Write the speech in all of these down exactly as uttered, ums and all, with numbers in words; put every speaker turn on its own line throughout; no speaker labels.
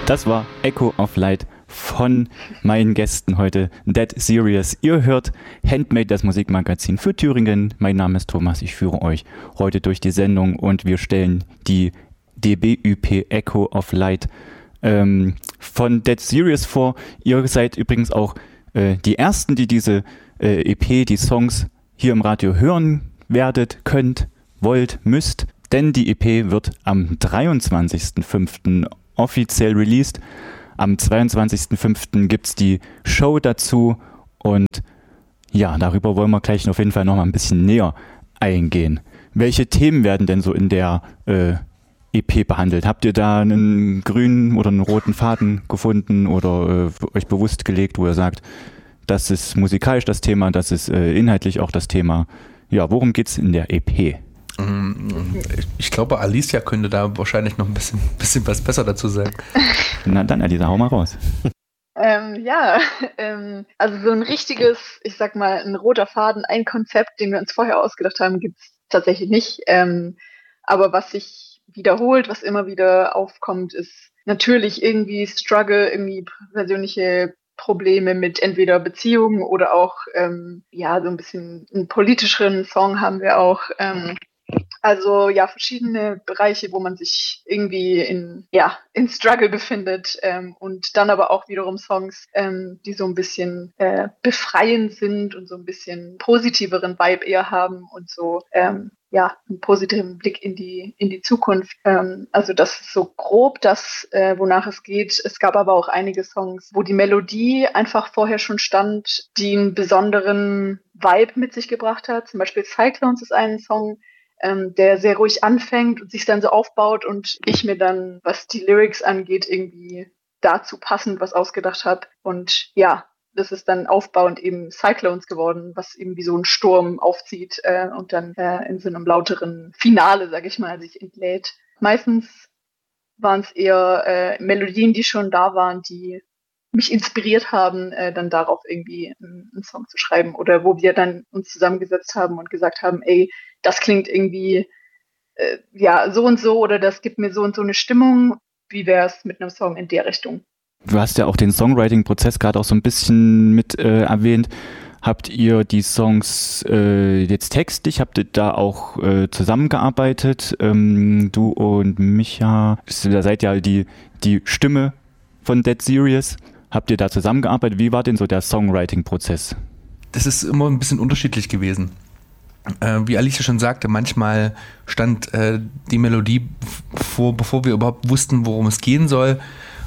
Das war Echo of Light von meinen Gästen heute, Dead Serious. Ihr hört Handmade, das Musikmagazin für Thüringen. Mein Name ist Thomas, ich führe euch heute durch die Sendung und wir stellen die D B Ü P Echo of Light ähm, von Dead Serious vor. Ihr seid übrigens auch äh, die Ersten, die diese äh, E P, die Songs hier im Radio hören werdet, könnt, wollt, müsst. Denn die E P wird am dreiundzwanzigsten fünften offiziell released. Am zweiundzwanzigsten fünften gibt es die Show dazu und ja, darüber wollen wir gleich auf jeden Fall noch mal ein bisschen näher eingehen. Welche Themen werden denn so in der äh, E P behandelt? Habt ihr da einen grünen oder einen roten Faden gefunden oder äh, euch bewusst gelegt, wo ihr sagt, das ist musikalisch das Thema, das ist äh, inhaltlich auch das Thema? Ja, worum geht's in der E P?
Ich glaube, Alicia könnte da wahrscheinlich noch ein bisschen, bisschen was besser dazu sagen.
Na dann, Alicia, hau mal raus.
Ähm, ja, ähm, also so ein richtiges, ich sag mal, ein roter Faden, ein Konzept, den wir uns vorher ausgedacht haben, gibt es tatsächlich nicht. Ähm, aber was sich wiederholt, was immer wieder aufkommt, ist natürlich irgendwie Struggle, irgendwie persönliche Probleme mit entweder Beziehungen oder auch, ähm, ja, so ein bisschen einen politischeren Song haben wir auch. Ähm, Also ja, verschiedene Bereiche, wo man sich irgendwie in ja in Struggle befindet ähm, und dann aber auch wiederum Songs, ähm, die so ein bisschen äh, befreiend sind und so ein bisschen positiveren Vibe eher haben und so ähm, ja einen positiven Blick in die in die Zukunft. Ähm, also das ist so grob das, äh, wonach es geht. Es gab aber auch einige Songs, wo die Melodie einfach vorher schon stand, die einen besonderen Vibe mit sich gebracht hat. Zum Beispiel Cyclones ist ein Song, Ähm, der sehr ruhig anfängt und sich dann so aufbaut und ich mir dann, was die Lyrics angeht, irgendwie dazu passend was ausgedacht habe. Und ja, das ist dann aufbauend eben Cyclones geworden, was eben wie so ein Sturm aufzieht äh, und dann äh, in so einem lauteren Finale, sag ich mal, sich entlädt. Meistens waren es eher äh, Melodien, die schon da waren, die mich inspiriert haben, äh, dann darauf irgendwie einen, einen Song zu schreiben oder wo wir dann uns zusammengesetzt haben und gesagt haben, ey, das klingt irgendwie äh, ja so und so oder das gibt mir so und so eine Stimmung. Wie wäre es mit einem Song in der Richtung?
Du hast ja auch den Songwriting-Prozess gerade auch so ein bisschen mit äh, erwähnt. Habt ihr die Songs äh, jetzt textlich, habt ihr da auch äh, zusammengearbeitet? Ähm, du und Micha, ihr seid ja die, die Stimme von Dead Serious. Habt ihr da zusammengearbeitet? Wie war denn so der Songwriting-Prozess?
Das ist immer ein bisschen unterschiedlich gewesen. Äh, wie Alicia schon sagte, manchmal stand äh, die Melodie vor, bevor wir überhaupt wussten, worum es gehen soll.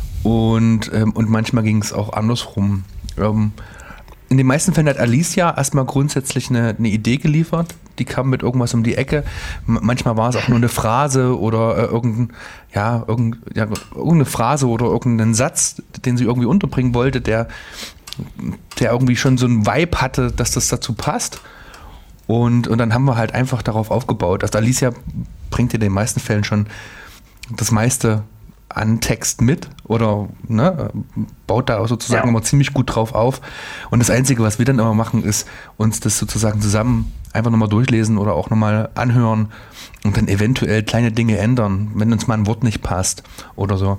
Und, ähm, und manchmal ging es auch andersrum. Ähm, in den meisten Fällen hat Alicia erstmal grundsätzlich eine, eine Idee geliefert. Die kam mit irgendwas um die Ecke. M- manchmal war es auch nur eine Phrase oder äh, irgendein, ja, irgend, ja, irgendeine Phrase oder irgendeinen Satz, den sie irgendwie unterbringen wollte, der, der irgendwie schon so einen Vibe hatte, dass das dazu passt. Und, und dann haben wir halt einfach darauf aufgebaut. Also Alicia bringt in den meisten Fällen schon das meiste an Text mit oder ne, baut da sozusagen ja. immer ziemlich gut drauf auf. Und das Einzige, was wir dann immer machen, ist uns das sozusagen zusammen einfach nochmal durchlesen oder auch nochmal anhören und dann eventuell kleine Dinge ändern, wenn uns mal ein Wort nicht passt oder so.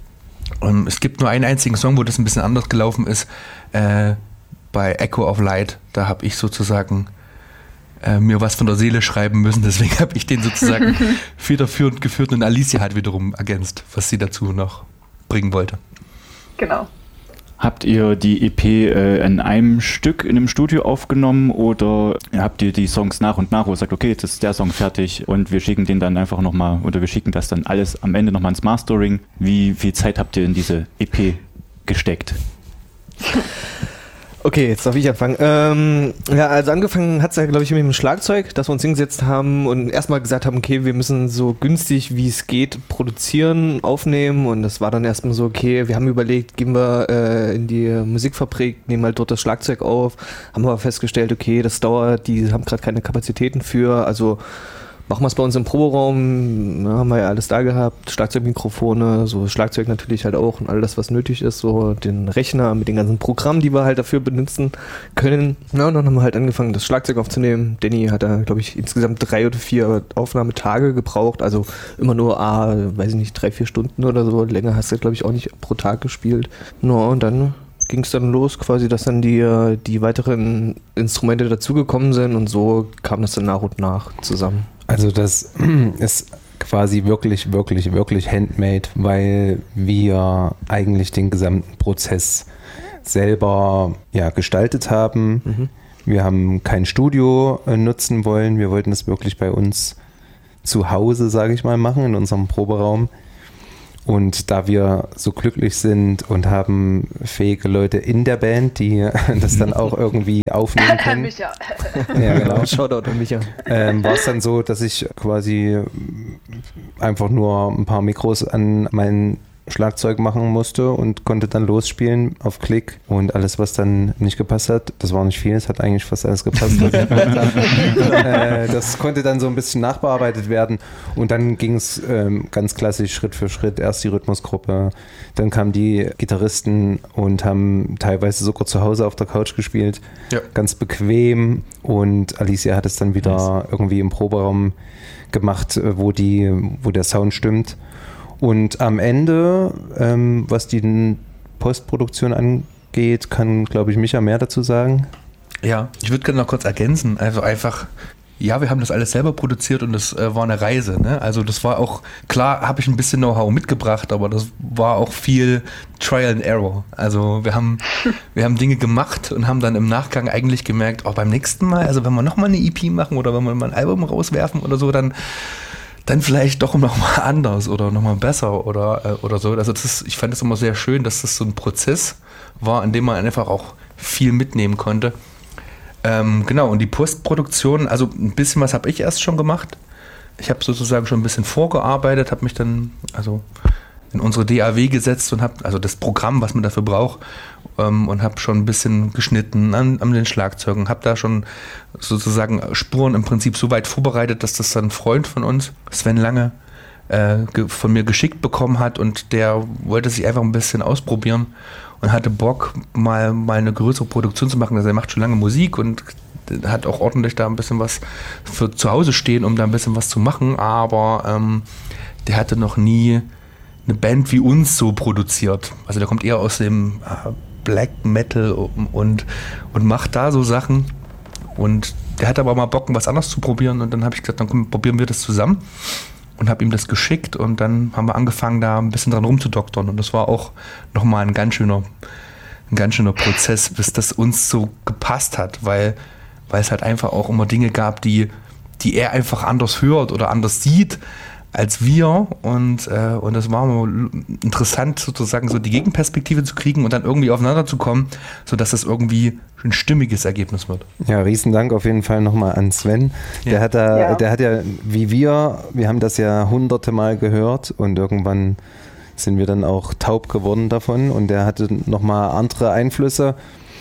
Und es gibt nur einen einzigen Song, wo das ein bisschen anders gelaufen ist, äh, bei Echo of Light. Da habe ich sozusagen äh, mir was von der Seele schreiben müssen, deswegen habe ich den sozusagen federführend geführt und Alicia hat wiederum ergänzt, was sie dazu noch bringen wollte.
Genau.
Habt ihr die E P äh, in einem Stück in einem Studio aufgenommen oder habt ihr die Songs nach und nach, wo ihr sagt, okay, jetzt ist der Song fertig und wir schicken den dann einfach nochmal oder wir schicken das dann alles am Ende nochmal ins Mastering? Wie viel Zeit habt ihr in diese E P gesteckt?
Okay, jetzt darf ich anfangen. Ähm, ja, also angefangen hat es ja, glaube ich, mit dem Schlagzeug, dass wir uns hingesetzt haben und erstmal gesagt haben, okay, wir müssen so günstig wie es geht produzieren, aufnehmen und das war dann erstmal so, okay, wir haben überlegt, gehen wir äh, in die Musikfabrik, nehmen halt dort das Schlagzeug auf, haben aber festgestellt, okay, das dauert, die haben gerade keine Kapazitäten für, also machen wir es bei uns im Proberaum, ja, haben wir ja alles da gehabt, Schlagzeugmikrofone, so Schlagzeug natürlich halt auch und all das, was nötig ist, so den Rechner mit den ganzen Programmen, die wir halt dafür benutzen können. Ja, und dann haben wir halt angefangen, das Schlagzeug aufzunehmen. Danny hat da, glaube ich, insgesamt drei oder vier Aufnahmetage gebraucht, also immer nur, ah, weiß ich nicht, drei, vier Stunden oder so. Länger hast du, glaube ich, auch nicht pro Tag gespielt. Ja, und dann ging es dann los, quasi, dass dann die, die weiteren Instrumente dazugekommen sind und so kam das dann nach und nach zusammen.
Also das ist quasi wirklich, wirklich, wirklich handmade, weil wir eigentlich den gesamten Prozess selber ja, gestaltet haben. Mhm. Wir haben kein Studio äh, nutzen wollen, wir wollten es wirklich bei uns zu Hause, sage ich mal, machen, in unserem Proberaum. Und da wir so glücklich sind und haben fähige Leute in der Band, die das dann auch irgendwie aufnehmen können.
Micha.
Ja, genau.
Shoutout an Micha.
Ähm, war es dann so, dass ich quasi einfach nur ein paar Mikros an mein Schlagzeug machen musste und konnte dann losspielen auf Klick und alles, was dann nicht gepasst hat, das war nicht viel, es hat eigentlich fast alles gepasst. äh, das konnte dann so ein bisschen nachbearbeitet werden und dann ging es ähm, ganz klassisch Schritt für Schritt, erst die Rhythmusgruppe, dann kamen die Gitarristen und haben teilweise sogar zu Hause auf der Couch gespielt, ja. Ganz bequem und Alicia hat es dann wieder nice. Irgendwie im Proberaum gemacht, wo, die, wo der Sound stimmt. Und am Ende, ähm, was die Postproduktion angeht, kann, glaube ich, Micha mehr dazu sagen.
Ja, ich würde gerne noch kurz ergänzen. Also einfach, ja, wir haben das alles selber produziert und das äh, war eine Reise. Ne? Also das war auch, klar habe ich ein bisschen Know-how mitgebracht, aber das war auch viel Trial and Error. Also wir haben, wir haben Dinge gemacht und haben dann im Nachgang eigentlich gemerkt, auch beim nächsten Mal, also wenn wir nochmal eine E P machen oder wenn wir mal ein Album rauswerfen oder so, dann dann vielleicht doch nochmal anders oder nochmal besser oder, äh, oder so. Also das ist, ich fand es immer sehr schön, dass das so ein Prozess war, in dem man einfach auch viel mitnehmen konnte. Ähm, genau, und die Postproduktion, also ein bisschen was habe ich erst schon gemacht. Ich habe sozusagen schon ein bisschen vorgearbeitet, habe mich dann also in unsere D A W gesetzt und habe, also das Programm, was man dafür braucht, ähm, und habe schon ein bisschen geschnitten an, an den Schlagzeugen, habe da schon sozusagen Spuren im Prinzip so weit vorbereitet, dass das dann ein Freund von uns, Sven Lange, äh, ge- von mir geschickt bekommen hat und der wollte sich einfach ein bisschen ausprobieren und hatte Bock, mal, mal eine größere Produktion zu machen. Also er macht schon lange Musik und hat auch ordentlich da ein bisschen was für zu Hause stehen, um da ein bisschen was zu machen, aber ähm, der hatte noch nie eine Band wie uns so produziert. Also der kommt eher aus dem äh, Black Metal und, und macht da so Sachen. Und der hat aber mal Bock, was anderes zu probieren. Und dann habe ich gesagt, dann komm, probieren wir das zusammen. Und habe ihm das geschickt. Und dann haben wir angefangen, da ein bisschen dran rumzudoktern. Und das war auch nochmal ein ganz schöner, ein ganz schöner Prozess, bis das uns so gepasst hat. Weil, weil es halt einfach auch immer Dinge gab, die, die er einfach anders hört oder anders sieht als wir und, äh, und das war mal interessant, sozusagen so die Gegenperspektive zu kriegen und dann irgendwie aufeinander zu kommen, sodass das irgendwie ein stimmiges Ergebnis wird.
Ja, riesen Dank auf jeden Fall nochmal an Sven. Ja. Der hat da, ja. der hat ja, wie wir, wir haben das ja hunderte Mal gehört und irgendwann sind wir dann auch taub geworden davon und der hatte nochmal andere Einflüsse.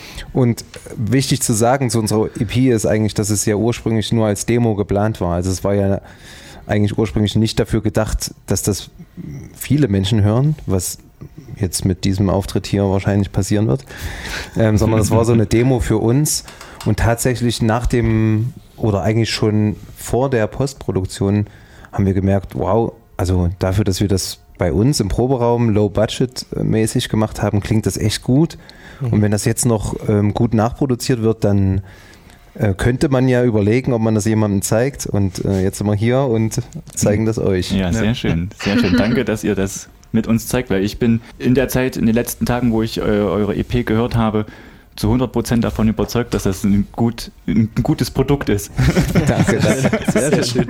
Und wichtig zu sagen zu unserer E P ist eigentlich, dass es ja ursprünglich nur als Demo geplant war. Also es war ja eigentlich ursprünglich nicht dafür gedacht, dass das viele Menschen hören, was jetzt mit diesem Auftritt hier wahrscheinlich passieren wird, ähm, sondern es war so eine Demo für uns und tatsächlich nach dem oder eigentlich schon vor der Postproduktion haben wir gemerkt, wow, also dafür, dass wir das bei uns im Proberaum low-budget-mäßig gemacht haben, klingt das echt gut. Mhm. Und wenn das jetzt noch ähm, gut nachproduziert wird, dann äh, könnte man ja überlegen, ob man das jemandem zeigt. Und äh, jetzt sind wir hier und zeigen das euch.
Ja, sehr ja. schön. Sehr schön. Danke, dass ihr das mit uns zeigt, weil ich bin in der Zeit, in den letzten Tagen, wo ich äh, eure E P gehört habe, zu hundert Prozent davon überzeugt, dass das ein, gut, ein gutes Produkt ist.
Danke, danke. Sehr, sehr schön.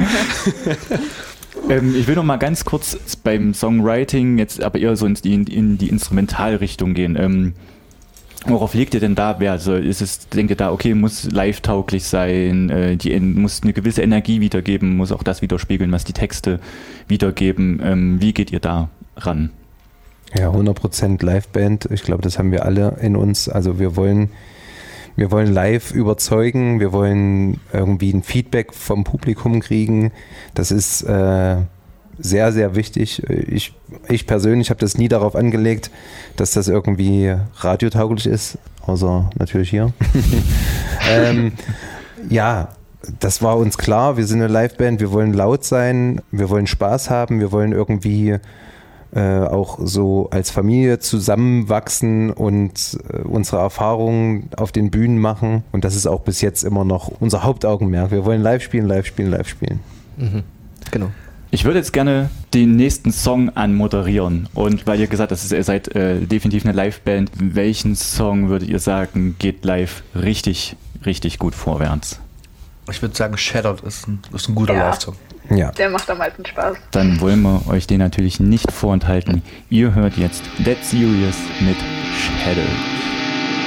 ähm, ich will noch mal ganz kurz beim Songwriting jetzt aber eher so in die, in die Instrumentalrichtung gehen. Ähm, worauf legt ihr denn da Wert? Also ist es, denkt ihr da, okay, muss live-tauglich sein, äh, die, muss eine gewisse Energie wiedergeben, muss auch das widerspiegeln, was die Texte wiedergeben. Ähm, wie geht ihr da ran?
Ja, hundert Prozent Liveband. Ich glaube, das haben wir alle in uns. Also wir wollen wir wollen live überzeugen, wir wollen irgendwie ein Feedback vom Publikum kriegen. Das ist äh, sehr, sehr wichtig. Ich, ich persönlich habe das nie darauf angelegt, dass das irgendwie radiotauglich ist, außer natürlich hier. ähm, ja, das war uns klar. Wir sind eine Liveband, wir wollen laut sein, wir wollen Spaß haben, wir wollen irgendwie Äh, auch so als Familie zusammenwachsen und äh, unsere Erfahrungen auf den Bühnen machen. Und das ist auch bis jetzt immer noch unser Hauptaugenmerk. Wir wollen live spielen, live spielen, live spielen.
Mhm. Genau.
Ich würde jetzt gerne den nächsten Song anmoderieren. Und weil ihr gesagt habt, ihr seid äh, definitiv eine Liveband, welchen Song würdet ihr sagen, geht live richtig, richtig gut vorwärts?
Ich würde sagen, Shattered ist ein, ist ein guter
Ja.
Live-Song.
Ja.
Der macht am meisten Spaß.
Dann wollen wir euch den natürlich nicht vorenthalten. Ihr hört jetzt Dead Serious mit Shadow.